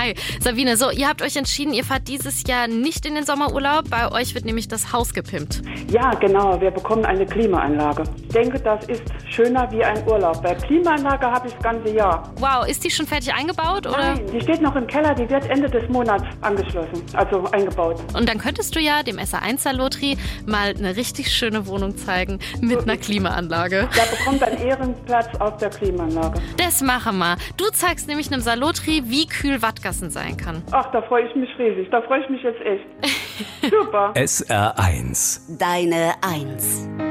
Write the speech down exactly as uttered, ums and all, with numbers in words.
Hi, Sabine. So, ihr habt euch entschieden, ihr fahrt dieses Jahr nicht in den Sommerurlaub. Bei euch wird nämlich das Haus gepimpt. Ja, genau. Wir bekommen eine Klimaanlage. Ich denke, das ist schöner wie ein Urlaub. Bei Klimaanlage habe ich das ganze Jahr. Wow, ist die schon fertig eingebaut, oder? Nein, die steht noch im Keller. Die wird Ende des Monats angeschlossen, also eingebaut. Und dann könntest du ja dem S R eins Salotri mal eine richtig schöne Wohnung zeigen mit einer Klimaanlage. Der bekommt einen Ehrenplatz auf der Klimaanlage. Das machen wir. Du zeigst nämlich einem Salotri, wie kühl Wattgassen sein kann. Ach, da freue ich mich riesig. Da freue ich mich jetzt echt. Super. S R eins. Deine Eins.